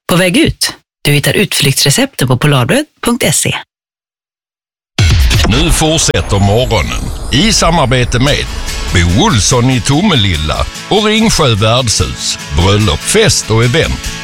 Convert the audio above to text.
På väg ut. Du hittar utflyktsrecepten på polarbröd.se. Nu fortsätter morgonen i samarbete med Bo Olsson i Tomelilla och Ringsjö värdshus. Bröllop, fest och event